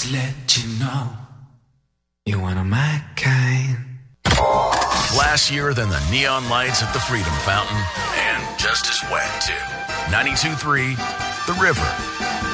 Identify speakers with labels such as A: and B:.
A: just let you know you're one of my kind.
B: Flashier than the neon lights at the Freedom Fountain, and just as wet, too. 92.3 The River.